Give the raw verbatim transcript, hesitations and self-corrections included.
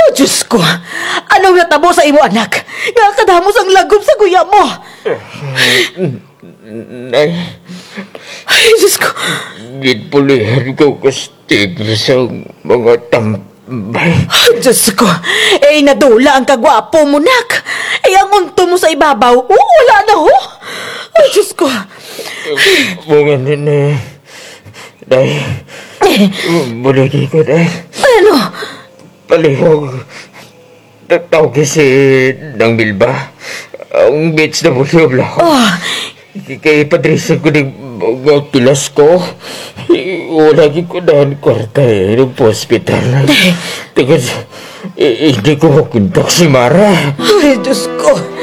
Diyos ko! Anong natabo sa imo, anak? Nga kadamos ang lagom sa kuya mo! Nay, Ay, Diyos ko! gitpulihan ko kastig sa mga tambay. Ay, Diyos ko! Eh, nadula ang kagwapo mo, nak! Eh, ang unto mo sa ibabaw, oh, wala na, oh! Ay, Diyos ko! Mga nina, Nay, buligi ko, Nay. Ano? Palihog. Tawag si Nang Milba. Ang beach na bulog lang. Oh, Kay Patricia ko ng mga pilas ko. Wala ko na ang kwarta eh, ng hospital. Teka, eh, hindi ko makuntak si Mara. ay, Diyos ko!